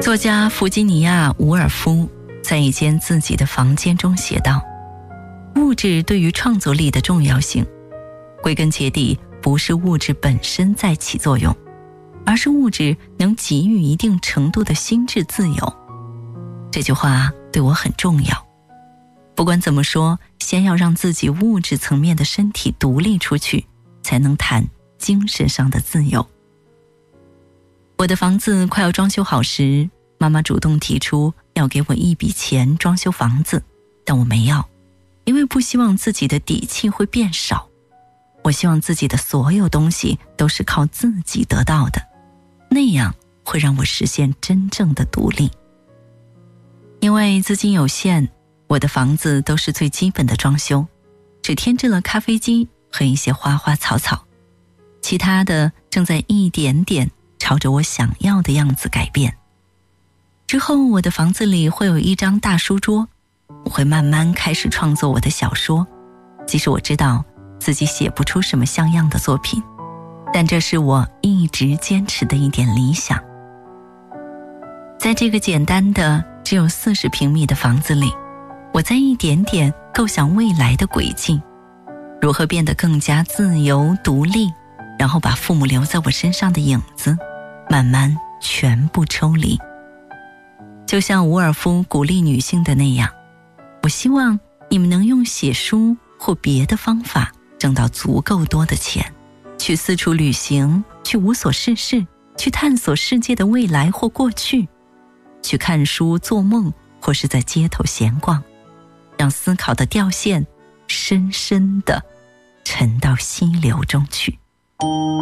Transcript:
作家弗吉尼亚·伍尔夫在一间自己的房间中写道，物质对于创作力的重要性，归根结底不是物质本身在起作用，而是物质能给予一定程度的心智自由。这句话对我很重要。不管怎么说，先要让自己物质层面的身体独立出去，才能谈精神上的自由。我的房子快要装修好时，妈妈主动提出要给我一笔钱装修房子，但我没要，因为不希望自己的底气会变少。我希望自己的所有东西都是靠自己得到的，那样会让我实现真正的独立。因为资金有限，我的房子都是最基本的装修，只添置了咖啡机和一些花花草草，其他的正在一点点朝着我想要的样子改变。之后我的房子里会有一张大书桌，我会慢慢开始创作我的小说，即使我知道自己写不出什么像样的作品，但这是我一直坚持的一点理想。在这个简单的只有40平米的房子里，我在一点点构想未来的轨迹，如何变得更加自由独立，然后把父母留在我身上的影子慢慢全部抽离。就像伍尔夫鼓励女性的那样，我希望你们能用写书或别的方法挣到足够多的钱，去四处旅行，去无所事事，去探索世界的未来或过去，去看书做梦，或是在街头闲逛，让思考的掉线深深地沉到溪流中去。